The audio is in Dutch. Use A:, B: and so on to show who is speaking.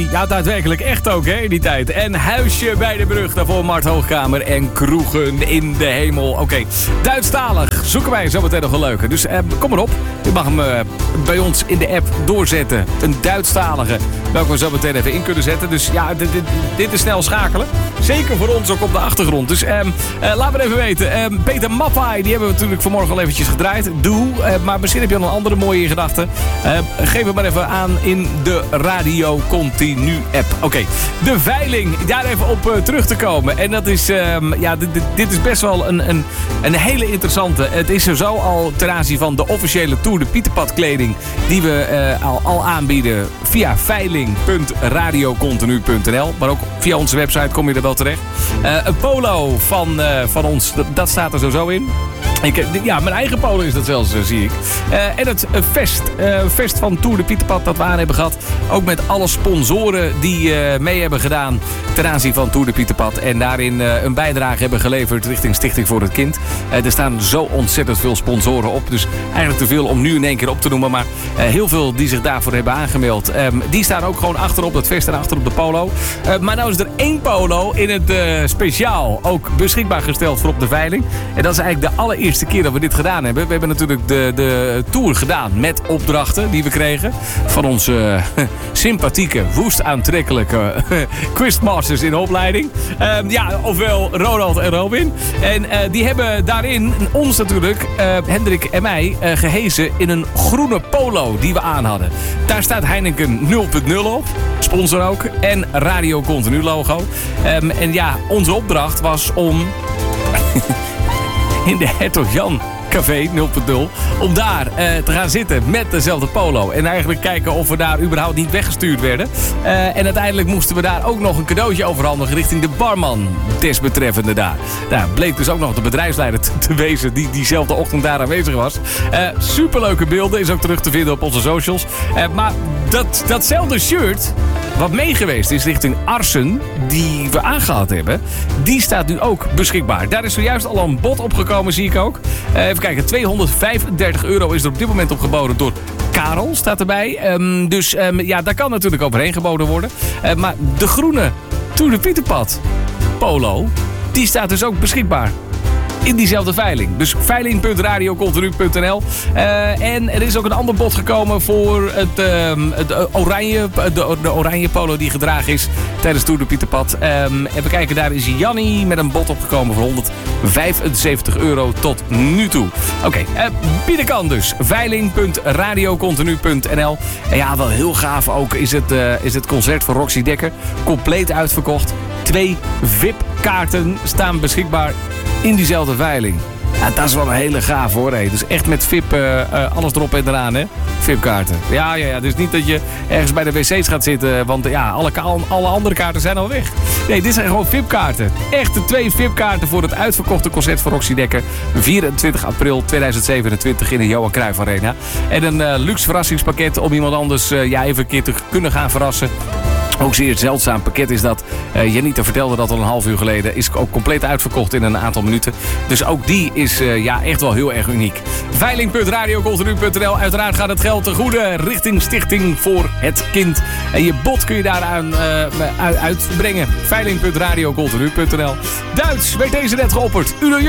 A: hij ja, daadwerkelijk echt ook hè, in die tijd. En Huisje bij de Brug, daarvoor Mart Hoogkamer en Kroegen in de Hemel. Oké, Duitsstalig zoeken wij zometeen nog een leuke. Dus kom maar op, u mag hem bij ons in de app doorzetten. Een Duitsstalige, welke we zo meteen even in kunnen zetten. Dus ja, dit is snel schakelen. Zeker voor ons ook op de achtergrond. Dus laat me even weten. Peter Maffay, die hebben we natuurlijk vanmorgen al eventjes gedraaid. Doe, maar misschien heb je al een andere mooie in gedachten. Geef het maar even aan in de Radio Continu app. Oké, de veiling, daar even op terug te komen. En dat is, dit is best wel een hele interessante. Het is er zo al ten aanzien van de officiële Tour de Pieterpad kleding die we al aanbieden via veiling.radiocontinu.nl. Maar ook via onze website kom je er wel terecht. Een polo van ons, dat staat er sowieso in. Mijn eigen polo is dat zelfs, zie ik. En het vest van Tour de Pieterpad dat we aan hebben gehad. Ook met alle sponsoren die mee hebben gedaan ten aanzien van Tour de Pieterpad. En daarin een bijdrage hebben geleverd richting Stichting voor het Kind. Er staan zo ontzettend veel sponsoren op. Dus eigenlijk te veel om nu in één keer op te noemen. Maar heel veel die zich daarvoor hebben aangemeld. Die staan ook gewoon achterop dat vest en achterop de polo. Maar nou is er 1 polo in het speciaal ook beschikbaar gesteld voor op de veiling. En dat is eigenlijk de allereerste keer dat we dit gedaan hebben. We hebben natuurlijk de tour gedaan met opdrachten die we kregen van onze sympathieke, woest aantrekkelijke quizmasters in opleiding. Ofwel Ronald en Robin. En die hebben daarin ons natuurlijk, Hendrik en mij, gehezen in een groene polo die we aan hadden. Daar staat Heineken 0.0 op, sponsor ook, en Radio Continu logo. Onze opdracht was om in de Hertog Jan Café 0.0, om daar te gaan zitten met dezelfde polo. En eigenlijk kijken of we daar überhaupt niet weggestuurd werden. En uiteindelijk moesten we daar ook nog een cadeautje overhandigen richting de barman desbetreffende daar. Daar bleek dus ook nog de bedrijfsleider te wezen die diezelfde ochtend daar aanwezig was. Superleuke beelden, is ook terug te vinden op onze socials. Maar datzelfde shirt wat meegeweest is richting Arsen, die we aangehad hebben, die staat nu ook beschikbaar. Daar is zojuist al een bod opgekomen, zie ik ook. Even kijken, €235 is er op dit moment opgeboden door Karel, staat erbij. Daar kan natuurlijk overheen geboden worden. Maar de groene Tour de Pieterpad polo, die staat dus ook beschikbaar in diezelfde veiling. Dus veiling.radiocontinu.nl. En er is ook een ander bod gekomen voor de oranje polo die gedragen is tijdens Tour de Pieterpad. Even kijken, daar is Jannie met een bod opgekomen voor €175 tot nu toe. Oké, bieden kan dus. Veiling.radiocontinu.nl. En ja, wel heel gaaf ook is het concert van Roxy Dekker. Compleet uitverkocht. 2 VIP-kaarten staan beschikbaar in diezelfde veiling. Ja, dat is wel een hele gaaf hoor. Hey. Dus echt met VIP, alles erop en eraan, hè? VIP-kaarten. Ja. Dus niet dat je ergens bij de wc's gaat zitten, want ja, alle andere kaarten zijn al weg. Nee, dit zijn gewoon VIP-kaarten. Echte 2 VIP-kaarten voor het uitverkochte concert van Roxy Dekker. 24 april 2027 in de Johan Cruijff Arena. En een luxe verrassingspakket om iemand anders even een keer te kunnen gaan verrassen. Ook zeer zeldzaam pakket is dat. Janita vertelde dat al een half uur geleden. Is ook compleet uitverkocht in een aantal minuten. Dus ook die is echt wel heel erg uniek. Veiling.radiocontinu.nl. Uiteraard gaat het geld ten goede richting Stichting voor het Kind. En je bod kun je daaraan uitbrengen. Veiling.radiocontinu.nl. Duits werd deze net geopperd.